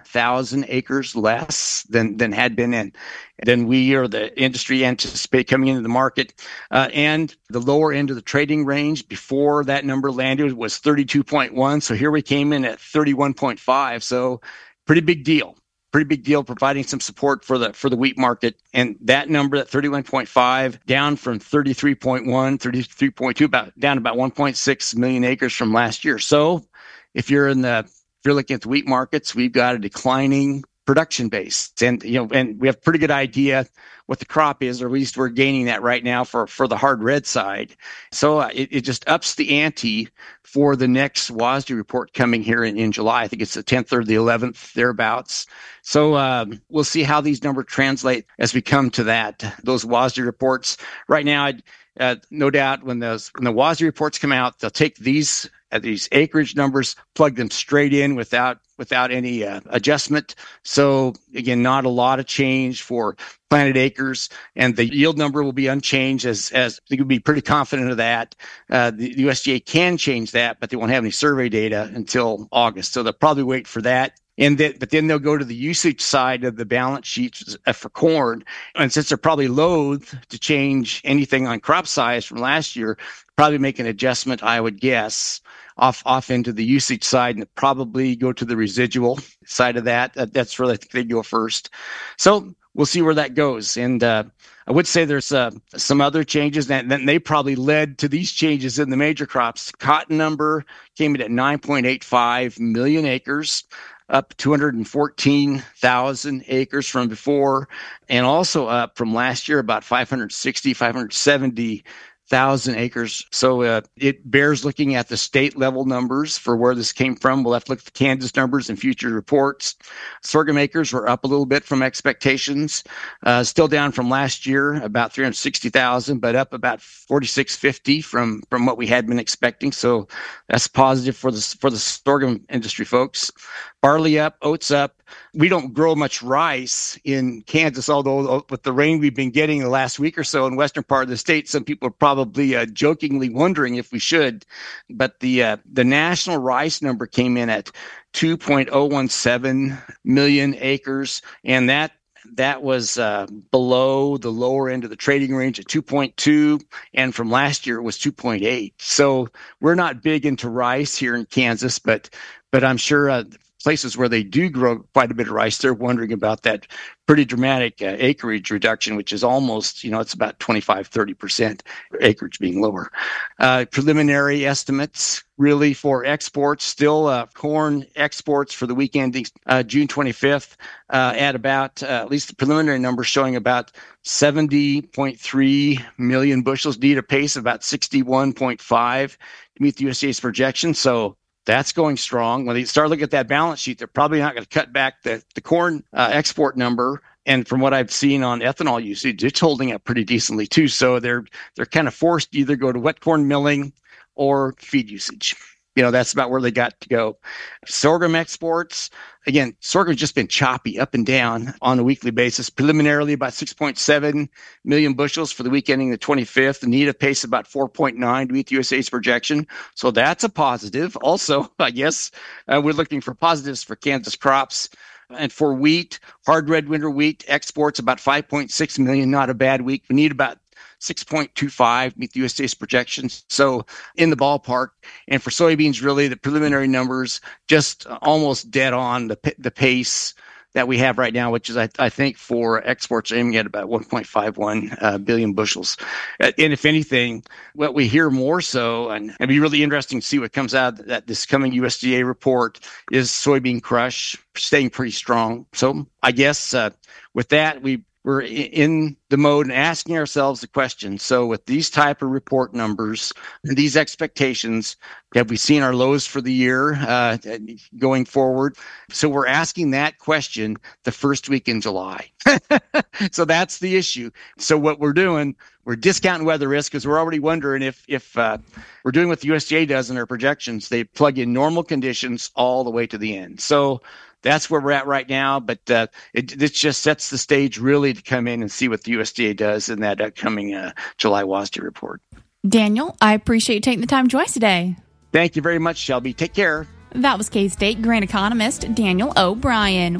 1,000 acres less than had been in. Than we or the industry anticipate coming into the market. And the lower end of the trading range before that number landed was 32.1. So here we came in at 31.5. So pretty big deal. Pretty big deal, providing some support for the wheat market. And that number at 31.5, down from 33.1, 33.2, down about 1.6 million acres from last year. So if you're looking at the wheat markets, we've got a declining production base, and we have a pretty good idea what the crop is, or at least we're gaining that right now for the hard red side. So it just ups the ante for the next WASDE report coming here in July. I think it's the 10th or the 11th, thereabouts. So we'll see how these numbers translate as we come to those WASDE reports. Right now, no doubt when the WASDE reports come out, they'll take these acreage numbers, plug them straight in without any adjustment. So again, not a lot of change for planted acres, and the yield number will be unchanged. As they would be pretty confident of that. The USDA can change that, but they won't have any survey data until August. So they'll probably wait for that. But then they'll go to the usage side of the balance sheets for corn. And since they're probably loath to change anything on crop size from last year, probably make an adjustment, I would guess, off into the usage side, and probably go to the residual side of that. That's where I think they go first. So we'll see where that goes. And I would say there's some other changes that they probably led to these changes in the major crops. Cotton number came in at 9.85 million acres, up 214,000 acres from before, and also up from last year about 570,000 acres. So it bears looking at the state level numbers for where this came from. We'll have to look at the Kansas numbers in future reports. Sorghum acres were up a little bit from expectations, still down from last year, about 360,000, but up about 4,650 from what we had been expecting. So that's positive for the sorghum industry, folks. Barley up, oats up. We don't grow much rice in Kansas, although with the rain we've been getting the last week or so in the western part of the state, some people are probably jokingly wondering if we should. But the national rice number came in at 2.017 million acres, and that was below the lower end of the trading range at 2.2, and from last year it was 2.8. So we're not big into rice here in Kansas, but I'm sure places where they do grow quite a bit of rice, they're wondering about that pretty dramatic acreage reduction, which is almost, it's about 25-30% acreage being lower. Preliminary estimates really for exports, still corn exports for the week ending June 25th at about, at least the preliminary numbers showing about 70.3 million bushels, need a pace of about 61.5 to meet the USDA's projection. So that's going strong. When they start looking at that balance sheet, they're probably not going to cut back the corn export number. And from what I've seen on ethanol usage, it's holding up pretty decently too. So they're kind of forced to either go to wet corn milling or feed usage. That's about where they got to go. Sorghum exports, again, sorghum's just been choppy up and down on a weekly basis. Preliminarily, about 6.7 million bushels for the week ending the 25th. The need a pace about 4.9 to meet the USDA's projection. So that's a positive. Also, I guess we're looking for positives for Kansas crops. And for wheat, hard red winter wheat exports about 5.6 million, not a bad week. We need about 6.25 meet the USDA's projections. So in the ballpark. And for soybeans, really the preliminary numbers just almost dead on the pace that we have right now, which is, I think, for exports aiming at about 1.51 billion bushels. And if anything, what we hear more so, and it'd be really interesting to see what comes out of this coming USDA report, is soybean crush staying pretty strong. So I guess with that, we're in the mode and asking ourselves the question. So with these type of report numbers and these expectations, have we seen our lows for the year going forward? So we're asking that question the first week in July. So that's the issue. So what we're doing, we're discounting weather risk because we're already wondering if we're doing what the USDA does in their projections. They plug in normal conditions all the way to the end. So that's where we're at right now, but this just sets the stage really to come in and see what the USDA does in that upcoming July WASDE report. Daniel, I appreciate you taking the time to join us today. Thank you very much, Shelby. Take care. That was K-State Grain economist Daniel O'Brien.